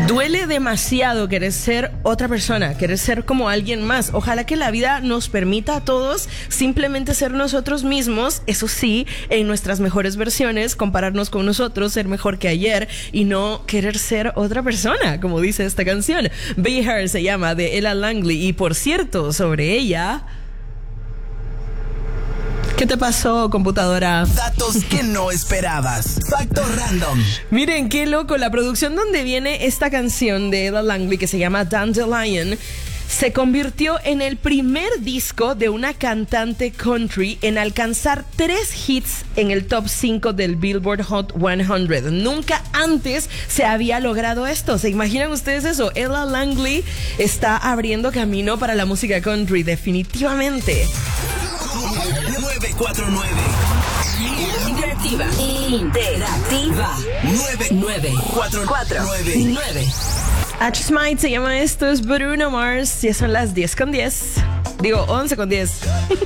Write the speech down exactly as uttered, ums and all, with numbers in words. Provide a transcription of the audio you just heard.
Duele demasiado querer ser otra persona, querer ser como alguien más. Ojalá que la vida nos permita a todos simplemente ser nosotros mismos, eso sí, en nuestras mejores versiones, compararnos con nosotros, ser mejor que ayer y no querer ser otra persona, como dice esta canción. Be Her se llama, de Ella Langley, y por cierto, sobre ella... ¿Qué te pasó, computadora? Datos que no esperabas. Facto random. Miren, qué loco. La producción donde viene esta canción de Ella Langley, que se llama Dandelion, se convirtió en el primer disco de una cantante country en alcanzar tres hits en el top cinco del Billboard Hot cien. Nunca antes se había logrado esto. ¿Se imaginan ustedes eso? Ella Langley está abriendo camino para la música country, definitivamente. nueve cuatro nueve. Interactiva. Interactiva. nueve nueve cuatro nueve. nueve. H. Smite se llama esto, es Bruno Mars. Ya son las diez con diez. Digo, once con diez.